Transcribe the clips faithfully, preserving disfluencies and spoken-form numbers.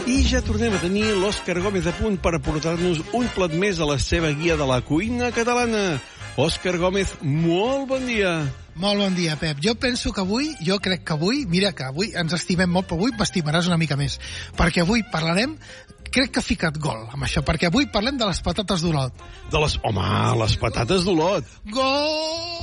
I ja tornem a tenir l'Òscar Gómez a punt per aportar-nos un plat més a la seva guia de la cuina catalana. Òscar Gómez, molt bon dia. Molt bon dia, Pep. Jo penso que avui, jo crec que avui, mira que avui ens estimem molt, però avui m'estimaràs una mica més. Perquè avui parlarem, crec que ha ficat gol amb això, perquè avui parlem de les patates d'Olot. De les... Home, les patates d'Olot. Gol!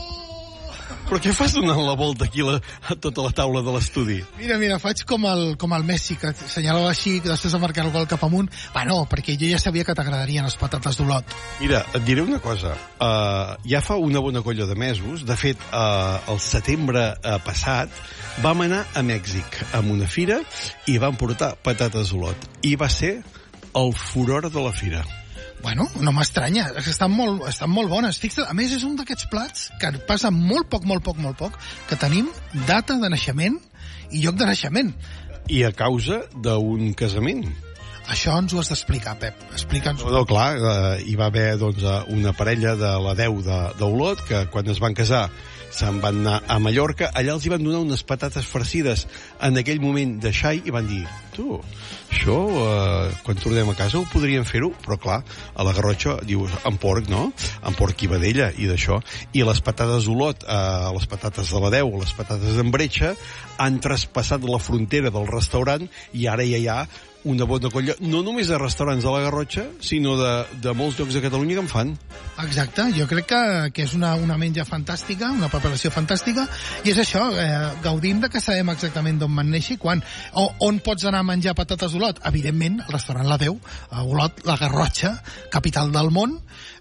Però què fas donant la volta aquí la, a tota la taula de l'estudi? Mira, mira, faig com el, com el Messi, que assenyalava així, que després de marcar el gol cap amunt. Va, no, perquè jo ja sabia que t'agradarien les patates d'Olot. Mira, et diré una cosa. Uh, ja fa una bona colla de mesos, de fet, uh, el setembre uh, passat, vam anar a Mèxic amb una fira i vam portar patates d'Olot. I va ser el furor de la fira. Bueno, no m'estranya, estan molt, estan molt bones. Fixa't, a més, és un d'aquests plats que passa molt poc, molt poc, molt poc, que tenim data de naixement i lloc de naixement. I a causa d'un casament. Això ens ho has d'explicar, Pep. Explica'ns-ho. No, clar, eh, hi va haver doncs, una parella de la Déu d'Olot que quan es van casar se'n van anar a Mallorca, allà els hi van donar unes patates farcides en aquell moment de xai i van dir, tu, això, eh, quan tornem a casa ho podríem fer-ho, però clar, a la Garrotxa dius, en porc, no? En porc i vedella i d'això, i les patates d'Olot, eh, les patates de la Déu, les patates d'Embretxa, han traspassat la frontera del restaurant i ara ja hi ha una bona colla, no només de restaurants de la Garrotxa, sinó de, de molts llocs de Catalunya que en fan. Exacte, jo crec que, que és una, una menja fantàstica, una preparació fantàstica, i és això, eh, gaudim de que sabem exactament d'on van néixer i quan. O, on pots anar a menjar patates d'Olot? Evidentment, el restaurant La Déu, a Olot, la Garrotxa, capital del món,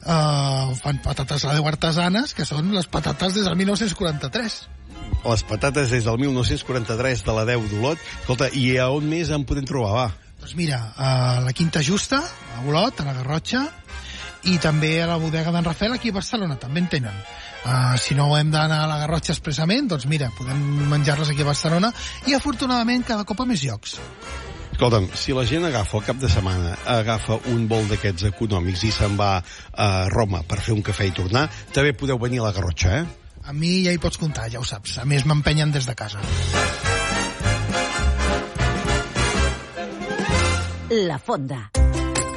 eh, fan patates La Déu artesanes, que són les patates des del dinou quaranta-tres. Les patates des del dinou quaranta-tres de la Déu d'Olot. Escolta, i a on més en podem trobar, va? Doncs mira, a la Quinta Justa, a Olot, a la Garrotxa, i també a la bodega d'en Rafael, aquí a Barcelona, també en tenen. Uh, si no hem d'anar a la Garrotxa expressament, doncs mira, podem menjar-les aquí a Barcelona, i afortunadament cada cop a més llocs. Escolta'm, si la gent agafa el cap de setmana, agafa un vol d'aquests econòmics i se'n va a Roma per fer un cafè i tornar, també podeu venir a la Garrotxa, eh? A mi ja hi pots comptar, ja ho saps. A més, m'empenyen des de casa. La Fonda.